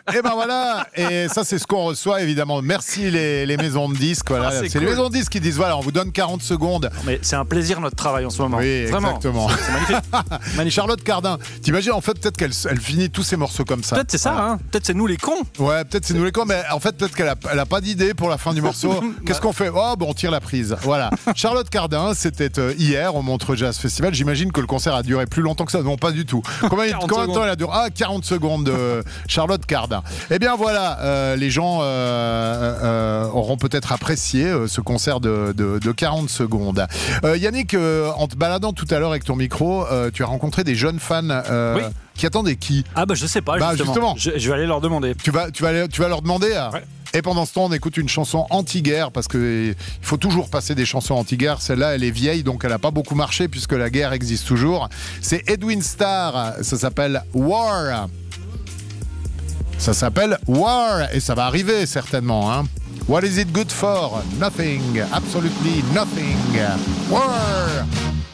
Et ben voilà, et ça c'est ce qu'on reçoit évidemment. Merci les maisons de disques. Voilà. C'est cool. les maisons de disques qui disent voilà, on vous donne 40 secondes. Mais c'est un plaisir notre travail en ce moment. Oui, Vraiment. exactement. C'est magnifique. Charlotte Cardin, t'imagines en fait peut-être qu'elle finit tous ses morceaux comme ça. Peut-être c'est ça, hein. Peut-être c'est nous les cons. Ouais, peut-être c'est nous les cons, mais en fait peut-être qu'elle a pas d'idée pour la fin du morceau. Qu'est-ce qu'on fait ? Oh, bon, on tire la prise. Voilà. Charlotte Cardin, c'était hier au Montreux Jazz Festival. J'imagine que le concert a duré plus longtemps que ça. Non, pas du tout. Combien de temps il a duré ? 40 secondes de Charlotte Cardin. Eh bien voilà, les gens auront peut-être apprécié ce concert de 40 secondes. Yannick, en te baladant tout à l'heure avec ton micro, tu as rencontré des jeunes fans Oui. qui attendaient qui ? Ah bah je sais pas, justement. Je vais aller leur demander. Tu vas leur demander Ouais. Et pendant ce temps, on écoute une chanson anti-guerre parce qu'il faut toujours passer des chansons anti-guerre. Celle-là, elle est vieille, donc elle n'a pas beaucoup marché puisque la guerre existe toujours. C'est Edwin Starr, ça s'appelle War. Ça s'appelle War et ça va arriver certainement. Hein. What is it good for? Nothing, absolutely nothing. War.